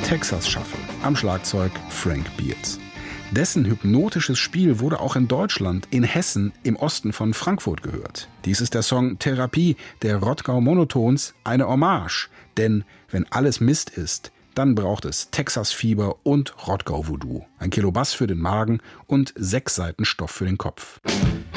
Texas Shuffle, am Schlagzeug Frank Beards. Dessen hypnotisches Spiel wurde auch in Deutschland, in Hessen, im Osten von Frankfurt gehört. Dies ist der Song Therapie der Rottgau Monotons, eine Hommage. Denn wenn alles Mist ist, dann braucht es Texas-Fieber und Rottgau-Voodoo. 1 Kilo Bass für den Magen und 6 Seiten Stoff für den Kopf.